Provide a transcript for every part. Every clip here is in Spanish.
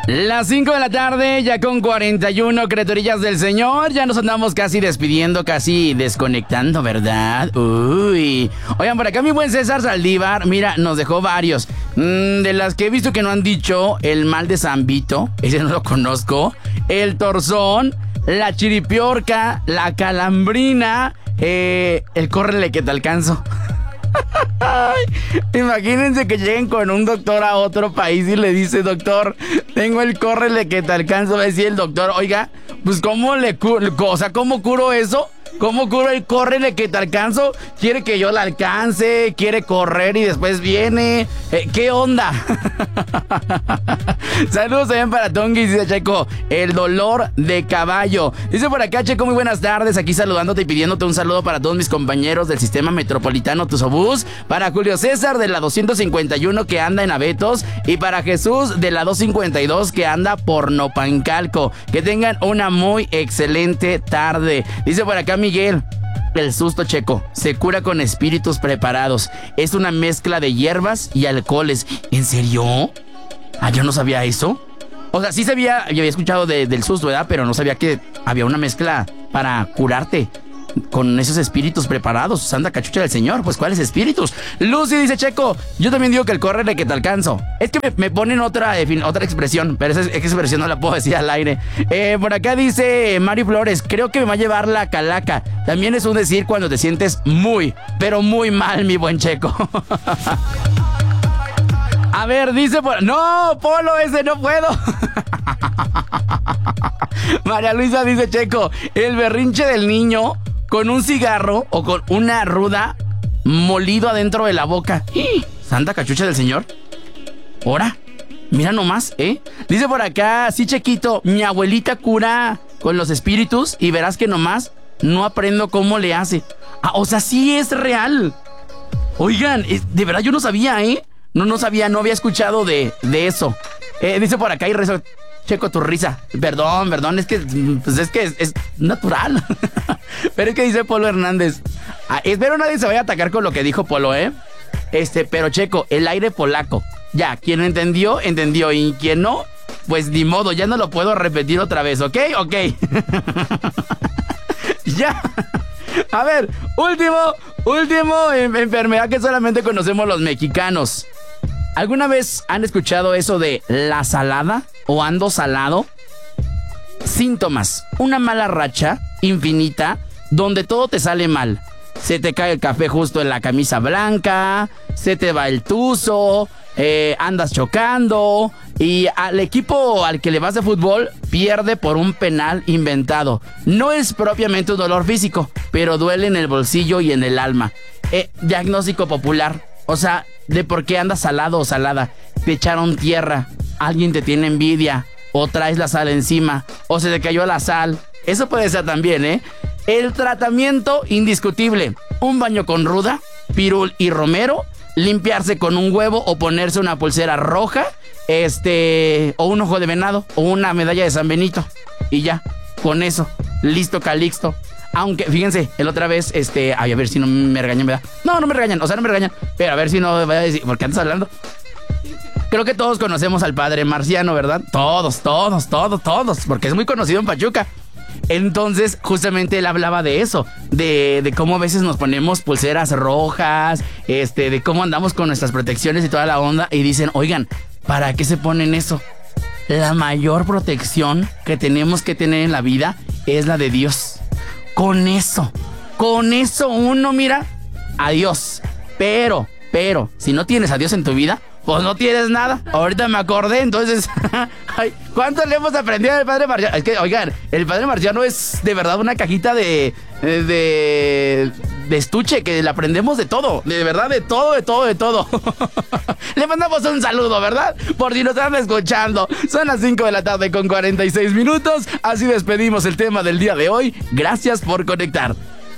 Las 5 de la tarde, ya con 41 criaturillas del Señor. Ya nos andamos casi despidiendo, casi desconectando, ¿verdad? Uy. Oigan, por acá mi buen César Saldívar, mira, nos dejó varios. De las que he visto que no han dicho, el mal de San Vito, ese no lo conozco. El torzón, la chiripiorca, la calambrina, el córrele que te alcanzo. Imagínense que lleguen con un doctor a otro país y le dice: doctor, tengo el córrele que te alcanzo. Va a decir el doctor: oiga, pues ¿cómo cómo curo eso? ¿Cómo curo el córrele que te alcanzo? ¿Quiere que yo la alcance? ¿Quiere correr y después viene? ¿Qué onda? Saludos también para Tonguis, dice Checo, el dolor de caballo. Dice por acá, Checo, muy buenas tardes, aquí saludándote y pidiéndote un saludo para todos mis compañeros del sistema metropolitano Tusobús, para Julio César de la 251 que anda en Abetos y para Jesús de la 252 que anda por Nopancalco. Que tengan una muy excelente tarde. Dice por acá Miguel: el susto, Checo, se cura con espíritus preparados. Es una mezcla de hierbas y alcoholes. ¿En serio? Ah, yo no sabía eso. O sea, sí sabía, yo había escuchado del susto, ¿verdad? Pero no sabía que había una mezcla para curarte con esos espíritus preparados. Santa cachucha del Señor, pues ¿cuáles espíritus? Lucy dice: Checo, yo también digo que el córrele que te alcanzo. Es que me ponen otra expresión, pero esa expresión no la puedo decir al aire. Por acá dice Mario Flores: creo que me va a llevar la calaca. También es un decir cuando te sientes muy, pero muy mal, mi buen Checo. A ver, dice no, Polo, ese no puedo. María Luisa dice: Checo, el berrinche del niño con un cigarro o con una ruda molido adentro de la boca. Santa cachucha del Señor. Ahora, mira nomás, Dice por acá, sí, Chequito, mi abuelita cura con los espíritus y verás que nomás no aprendo cómo le hace. Ah, o sea, sí es real. Oigan, de verdad yo no sabía, No sabía, no había escuchado de eso. Dice por acá y rezo: Checo, tu risa. Perdón, es que es natural. Pero es que dice Polo Hernández. Espero nadie se vaya a atacar con lo que dijo Polo, pero Checo, el aire polaco. Ya, quien entendió, y quien no, pues ni modo, ya no lo puedo repetir otra vez, ¿ok? Ok. Ya. A ver, último enfermedad que solamente conocemos los mexicanos. ¿Alguna vez han escuchado eso de la salada o ando salado? Síntomas: una mala racha infinita donde todo te sale mal. Se te cae el café justo en la camisa blanca, se te va el tuzo, andas chocando y al equipo al que le vas de fútbol pierde por un penal inventado. No es propiamente un dolor físico, pero duele en el bolsillo y en el alma. Diagnóstico popular. O sea, de por qué andas salado o salada. Te echaron tierra, alguien te tiene envidia, o traes la sal encima, o se te cayó la sal. Eso puede ser también, El tratamiento indiscutible: un baño con ruda, pirul y romero, limpiarse con un huevo o ponerse una pulsera roja, o un ojo de venado, o una medalla de San Benito. Y ya, con eso, listo Calixto. Aunque, fíjense, el otra vez, a ver si no me regañan, ¿verdad? No me regañan, no me regañan. Pero a ver si no me voy a decir, ¿por qué andas hablando? Creo que todos conocemos al padre Marciano, ¿verdad? Todos, porque es muy conocido en Pachuca. Entonces, justamente él hablaba de eso, de cómo a veces nos ponemos pulseras rojas, de cómo andamos con nuestras protecciones y toda la onda. Y dicen: oigan, ¿para qué se ponen eso? La mayor protección que tenemos que tener en la vida es la de Dios. Con eso uno, mira, a Dios. Pero, si no tienes a Dios en tu vida, pues no tienes nada. Ahorita me acordé, entonces, ay, ¿cuánto le hemos aprendido del padre Marciano? Es que, oigan, el padre Marciano es de verdad una cajita de estuche, que le aprendemos de todo, de verdad, de todo. Le mandamos un saludo, ¿verdad? Por si nos están escuchando. Son las 5 de la tarde con 46 minutos. Así despedimos el tema del día de hoy. Gracias por conectar.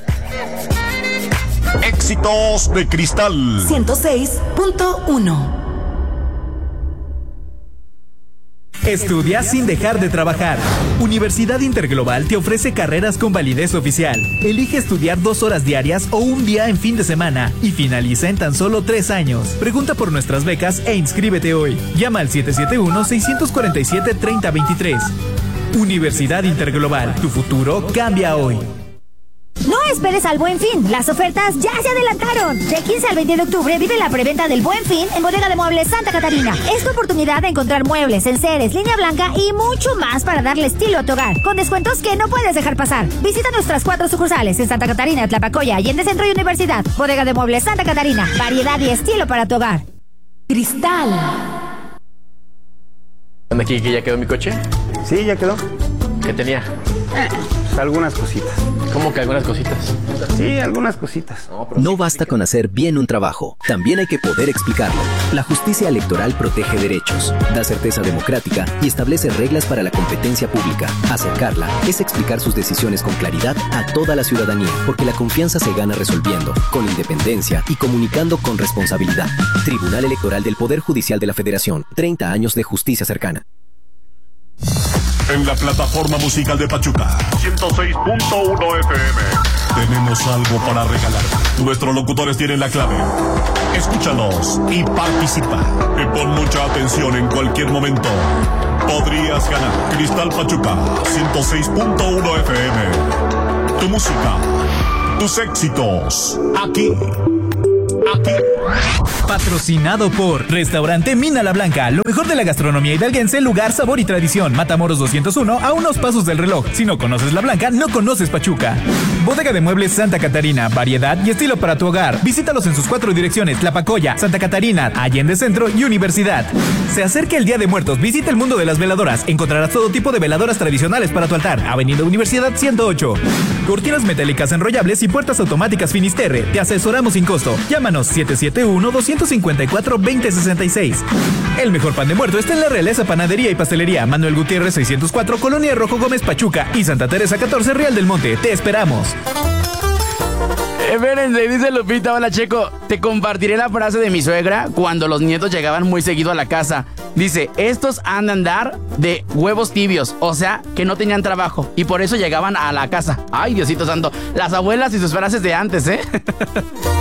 Éxitos de Cristal 106.1. Estudia sin dejar de trabajar. Universidad Interglobal te ofrece carreras con validez oficial. Elige estudiar 2 horas diarias o un día en fin de semana y finaliza en tan solo 3 años. Pregunta por nuestras becas e inscríbete hoy. Llama al 771-647-3023. Universidad Interglobal, tu futuro cambia hoy. No esperes al Buen Fin, las ofertas ya se adelantaron. De 15 al 20 de octubre vive la preventa del Buen Fin en Bodega de Muebles Santa Catarina. Es tu oportunidad de encontrar muebles, enseres, línea blanca y mucho más para darle estilo a tu hogar, con descuentos que no puedes dejar pasar. Visita nuestras 4 sucursales en Santa Catarina, Tlapacoya, Allende Centro y Universidad. Bodega de Muebles Santa Catarina, variedad y estilo para tu hogar. Cristal. ¿Dónde aquí que ya quedó mi coche? Sí, ya quedó. ¿Qué tenía? Algunas cositas. ¿Cómo que algunas cositas? Sí, algunas cositas. No basta con hacer bien un trabajo, también hay que poder explicarlo. La justicia electoral protege derechos, da certeza democrática y establece reglas para la competencia pública. Acercarla es explicar sus decisiones con claridad a toda la ciudadanía, porque la confianza se gana resolviendo, con independencia y comunicando con responsabilidad. Tribunal Electoral del Poder Judicial de la Federación, 30 años de justicia cercana. En la plataforma musical de Pachuca, 106.1 FM. Tenemos algo para regalar. Nuestros locutores tienen la clave. Escúchanos y participa. Y pon mucha atención en cualquier momento. Podrías ganar Cristal Pachuca, 106.1 FM. Tu música, tus éxitos, aquí. Patrocinado por Restaurante Mina La Blanca, lo mejor de la gastronomía hidalguense, lugar, sabor y tradición. Matamoros 201, a unos pasos del reloj. Si no conoces La Blanca, no conoces Pachuca. Bodega de Muebles Santa Catarina, variedad y estilo para tu hogar. Visítalos en sus 4 direcciones: Tlapacoya, Santa Catarina, Allende Centro y Universidad. Se acerca el Día de Muertos, visita el mundo de las veladoras. Encontrarás todo tipo de veladoras tradicionales para tu altar. Avenida Universidad 108. Cortinas metálicas enrollables y puertas automáticas Finisterre. Te asesoramos sin costo. Llámanos 771-254-2066. El mejor pan de muerto está en la Realeza Panadería y Pastelería, Manuel Gutiérrez 604, Colonia Rojo Gómez, Pachuca, y Santa Teresa 14, Real del Monte. Te esperamos. Espérense, dice Lupita: hola Checo, te compartiré la frase de mi suegra cuando los nietos llegaban muy seguido a la casa. Dice: estos han de andar de huevos tibios, o sea, que no tenían trabajo y por eso llegaban a la casa. Ay, Diosito santo, las abuelas y sus frases de antes, ¿eh?